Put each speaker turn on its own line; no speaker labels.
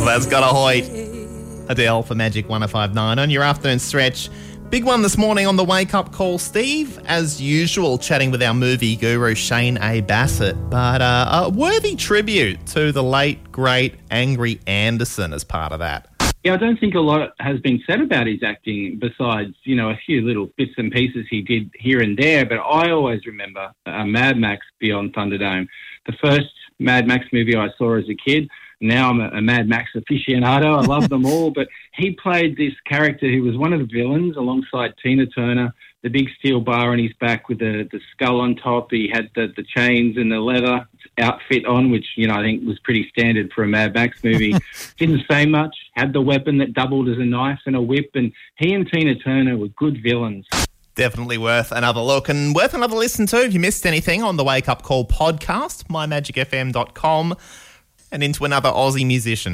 That's got a Hoyt. Adele for Magic 105.9 on your afternoon stretch. Big one this morning on the wake-up call, Steve. As usual, chatting with our movie guru, Shane A. Bassett. But a worthy tribute to the late, great Angry Anderson as part of that.
Yeah, I don't think a lot has been said about his acting besides, a few little bits and pieces he did here and there. But I always remember Mad Max Beyond Thunderdome. The first Mad Max movie I saw as a kid. Now I'm a Mad Max aficionado. I love them all. But he played this character who was one of the villains alongside Tina Turner, the big steel bar on his back with the skull on top. He had the chains and the leather outfit on, which, I think was pretty standard for a Mad Max movie. Didn't say much, had the weapon that doubled as a knife and a whip. And he and Tina Turner were good villains.
Definitely worth another look and worth another listen to if you missed anything on the Wake Up Call podcast, mymagicfm.com, and into another Aussie musician.